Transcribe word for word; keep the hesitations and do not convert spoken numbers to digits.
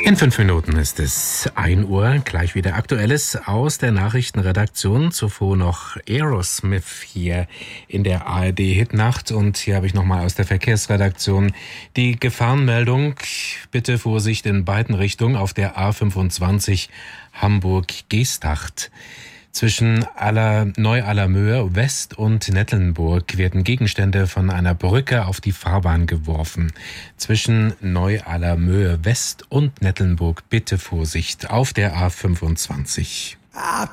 In fünf Minuten ist es ein Uhr, gleich wieder Aktuelles aus der Nachrichtenredaktion. Zuvor noch Aerosmith hier in der A R D-Hitnacht. Und hier habe ich nochmal aus der Verkehrsredaktion die Gefahrenmeldung. Bitte Vorsicht in beiden Richtungen auf der A fünfundzwanzig Hamburg-Geesthacht. Zwischen Aller, Neu-Allermöhe West und Nettelnburg werden Gegenstände von einer Brücke auf die Fahrbahn geworfen. Zwischen Neu-Allermöhe West und Nettelnburg bitte Vorsicht auf der A fünfundzwanzig.